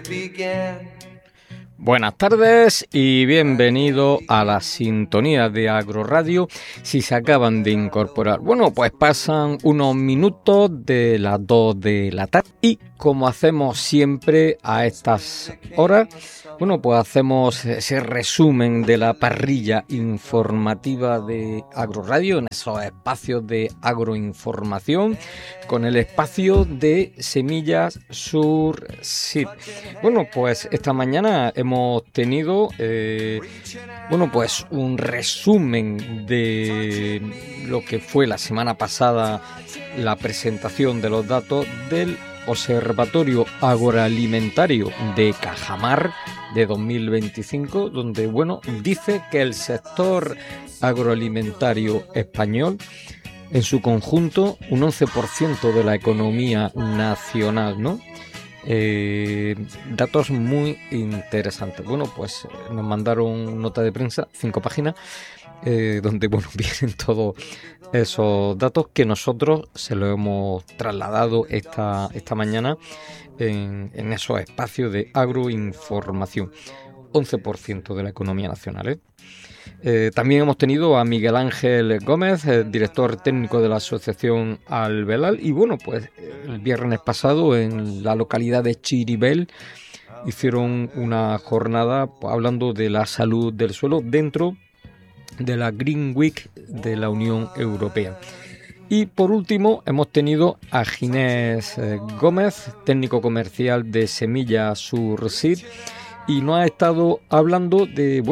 Buenas tardes y bienvenido a la sintonía de Agroradio. Si se acaban de incorporar, bueno, pues pasan unos minutos de las 2 de la tarde y como hacemos siempre a estas horas, bueno, pues hacemos ese resumen de la parrilla informativa de Agroradio en esos espacios de agroinformación con el espacio de Semillas Surseed. Bueno, pues esta mañana hemos tenido pues un resumen de lo que fue la semana pasada la presentación de los datos del Observatorio Agroalimentario de Cajamar de 2025, donde dice que el sector agroalimentario español en su conjunto un 11% de la economía nacional, ¿no? Datos muy interesantes. Bueno, pues nos mandaron nota de prensa, 5 páginas, donde vienen todos esos datos que nosotros se los hemos trasladado esta mañana en esos espacios de agroinformación. 11% de la economía nacional, también hemos tenido a Miguel Ángel Gómez, director técnico de la asociación Albelal, y el viernes pasado en la localidad de Chiribel hicieron una jornada hablando de la salud del suelo dentro de la Green Week de la Unión Europea. Y por último hemos tenido a Ginés Gómez, técnico comercial de Semillas Surseed, y nos ha estado hablando de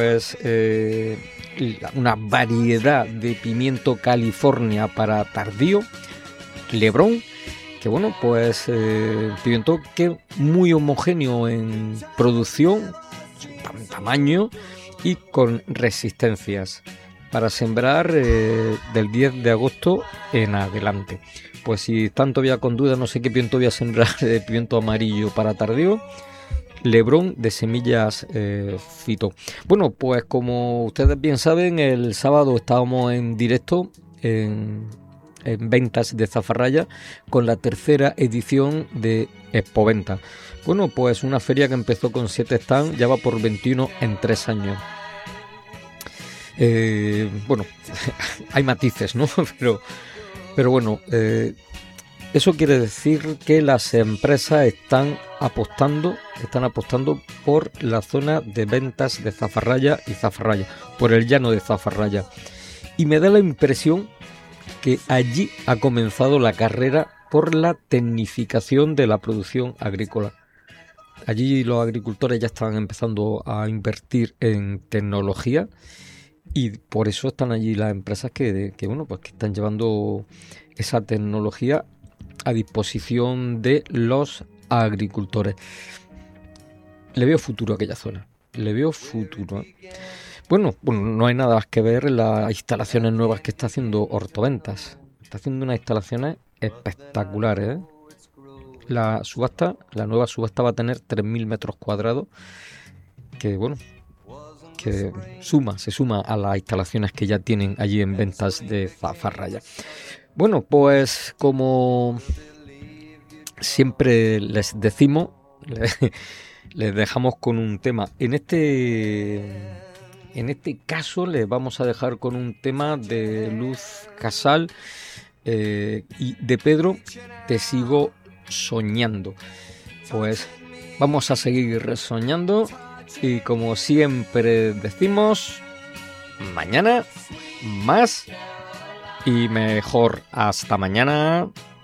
una variedad de pimiento California para tardío, Lebrón, que pimiento que muy homogéneo en producción, tamaño y con resistencias para sembrar del 10 de agosto en adelante. Pues si están todavía con dudas, no sé qué pimiento voy a sembrar, de pimiento amarillo para tardío, Lebrón de Semillas Fito. Bueno, pues como ustedes bien saben, el sábado estábamos en directo en ventas de Zafarraya con la tercera edición de Expoventa. Bueno, pues una feria que empezó con 7 stands, ya va por 21 en 3 años. Hay matices, ¿no? Pero bueno, eso quiere decir que las empresas están apostando por la zona de ventas de Zafarraya y Zafarraya, por el llano de Zafarraya. Y me da la impresión que allí ha comenzado la carrera por la tecnificación de la producción agrícola. Allí los agricultores ya están empezando a invertir en tecnología y por eso están allí las empresas que están llevando esa tecnología a disposición de los agricultores. Le veo futuro a aquella zona, le veo futuro. Bueno, no hay nada más que ver las instalaciones nuevas que está haciendo Hortoventas. Está haciendo unas instalaciones espectaculares, La nueva subasta va a tener 3.000 metros cuadrados, que se suma a las instalaciones que ya tienen allí en ventas de Zafarraya. Bueno, pues como siempre les decimos, les dejamos con un tema. En este caso les vamos a dejar con un tema de Luz Casal y de Pedro, Te sigo soñando. Pues vamos a seguir soñando y como siempre decimos, mañana más y mejor. Hasta mañana.